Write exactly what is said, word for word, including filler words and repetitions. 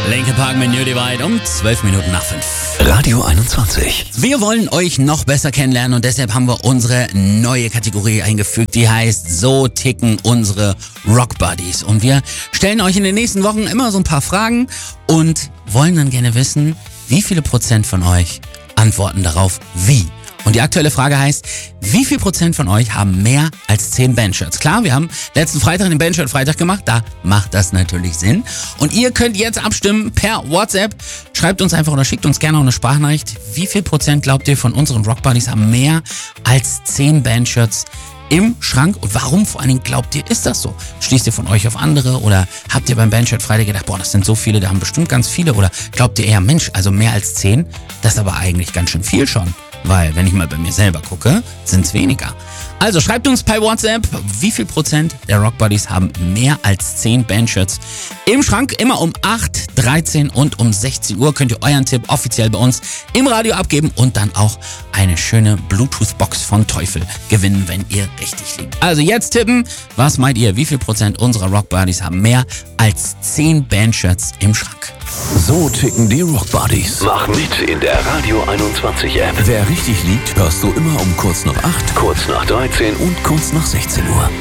Linkin Park mit New Divide um zwölf Minuten nach fünf. Radio einundzwanzig. Wir wollen euch noch besser kennenlernen und deshalb haben wir unsere neue Kategorie eingefügt, die heißt So ticken unsere Rock Buddies. Und wir stellen euch in den nächsten Wochen immer so ein paar Fragen und wollen dann gerne wissen, wie viele Prozent von euch antworten darauf wie. Und die aktuelle Frage heißt, wie viel Prozent von euch haben mehr als zehn Bandshirts? Klar, wir haben letzten Freitag den Bandshirt-Freitag gemacht, da macht das natürlich Sinn. Und ihr könnt jetzt abstimmen per WhatsApp. Schreibt uns einfach oder schickt uns gerne auch eine Sprachnachricht. Wie viel Prozent glaubt ihr von unseren Rock Buddies haben mehr als zehn Bandshirts im Schrank? Und warum vor allen Dingen glaubt ihr, ist das so? Schließt ihr von euch auf andere oder habt ihr beim Bandshirt-Freitag gedacht, boah, das sind so viele, da haben bestimmt ganz viele? Oder glaubt ihr eher, Mensch, also mehr als zehn, das ist aber eigentlich ganz schön viel schon? Weil, wenn ich mal bei mir selber gucke, sind es weniger. Also schreibt uns per WhatsApp, wie viel Prozent der Rock Buddies haben mehr als zehn Bandshirts im Schrank. Immer um acht, dreizehn und um sechzehn Uhr könnt ihr euren Tipp offiziell bei uns im Radio abgeben und dann auch eine schöne Bluetooth-Box von Teufel gewinnen, wenn ihr richtig liegt. Also jetzt tippen, was meint ihr, wie viel Prozent unserer Rock Buddies haben mehr als zehn Bandshirts im Schrank? So ticken die Rock Buddies. Mach mit in der Radio einundzwanzig App. Wer richtig liegt, hörst du immer um kurz nach acht, Kurz nach dreizehn und kurz nach sechzehn Uhr.